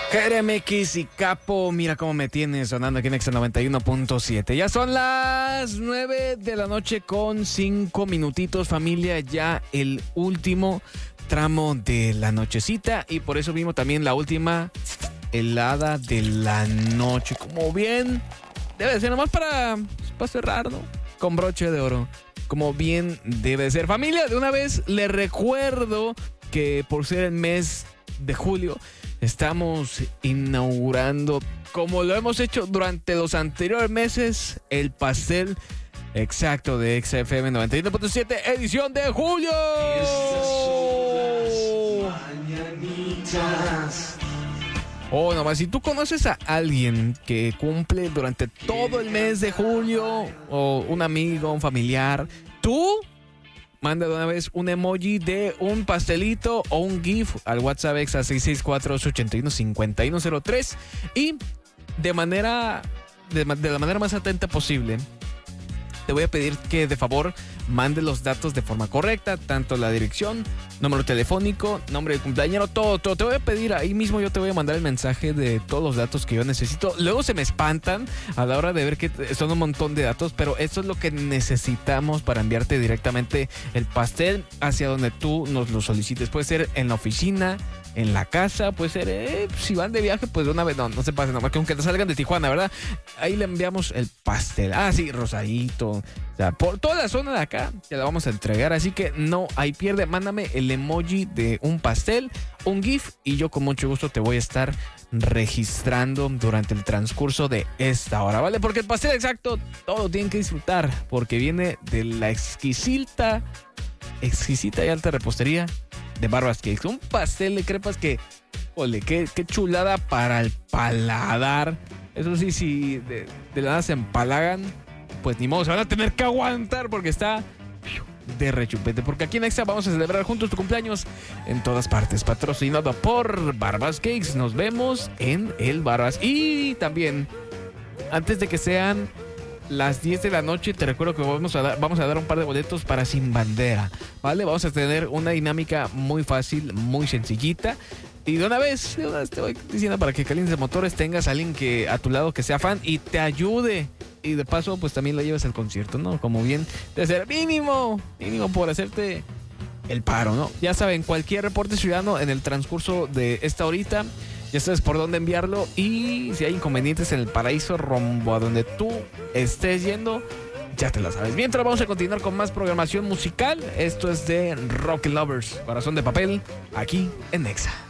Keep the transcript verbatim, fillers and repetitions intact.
K R M X y Capo, mira cómo me tienes sonando aquí en Exa noventa y uno punto siete. Ya son las nueve de la noche con cinco minutitos, familia. Ya el último tramo de la nochecita y por eso vimos también la última helada de la noche. Como bien debe ser, nomás para, para cerrar, ¿no? Con broche de oro. Como bien debe ser. Familia, de una vez les recuerdo que por ser el mes de julio estamos inaugurando, como lo hemos hecho durante los anteriores meses, el pastel exacto de Exa F M noventa y uno punto siete, edición de julio. Oh, nomás, si tú conoces a alguien que cumple durante todo el mes de julio, o un amigo, un familiar, tú manda de una vez un emoji de un pastelito o un GIF al WhatsApp Exa seis seis cuatro, ocho ocho uno, cinco uno cero tres y de manera de, de la manera más atenta posible te voy a pedir que de favor mande los datos de forma correcta, tanto la dirección, número telefónico, nombre de cumpleañero, todo, todo. Te voy a pedir ahí mismo, yo te voy a mandar el mensaje de todos los datos que yo necesito. Luego se me espantan a la hora de ver que son un montón de datos, pero eso es lo que necesitamos para enviarte directamente el pastel hacia donde tú nos lo solicites. Puede ser en la oficina, en la casa, puede ser, eh, si van de viaje, pues de una vez, no, no se pasen, nomás que aunque te salgan de Tijuana, ¿verdad? Ahí le enviamos el pastel. Ah, sí, Rosadito. O sea, por toda la zona de acá te la vamos a entregar, así que no hay pierde. Mándame el emoji de un pastel, un GIF, y yo con mucho gusto te voy a estar registrando durante el transcurso de esta hora, ¿vale? Porque el pastel exacto, todo tienen que disfrutar, porque viene de la exquisita, exquisita y alta repostería de Barbas Cakes. Un pastel de crepas que, ole, qué, qué chulada para el paladar. Eso sí, si de, de la nada se empalagan, pues ni modo, se van a tener que aguantar porque está de rechupete. Porque aquí en Exa vamos a celebrar juntos tu cumpleaños en todas partes. Patrocinado por Barbas Cakes. Nos vemos en el Barbas. Y también, antes de que sean las diez de la noche, te recuerdo que vamos a dar, vamos a dar un par de boletos para Sin Bandera, ¿vale? Vamos a tener una dinámica muy fácil, muy sencillita. Y de una vez, de una vez te voy diciendo para que calientes motores, tengas a alguien que a tu lado que sea fan y te ayude. Y de paso, pues también la lleves al concierto, ¿no? Como bien de ser mínimo, mínimo por hacerte el paro, ¿no? Ya saben, cualquier reporte ciudadano en el transcurso de esta horita, ya sabes por dónde enviarlo. Y si hay inconvenientes en el paraíso rumbo a donde tú estés yendo, ya te lo sabes. Mientras vamos a continuar con más programación musical. Esto es de Rock Lovers, Corazón de Papel, aquí en Exa.